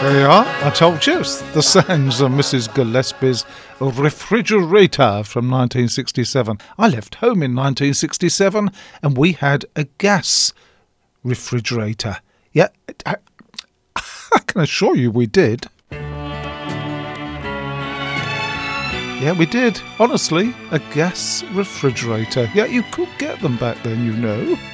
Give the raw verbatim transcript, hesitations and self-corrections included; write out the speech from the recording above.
There you are. I told you. It's the sounds of Missus Gillespie's refrigerator from nineteen sixty-seven. I left home in nineteen sixty-seven and we had a gas refrigerator. Yeah, I, I can assure you we did. Yeah, we did. Honestly, a gas refrigerator. Yeah, you could get them back then, you know.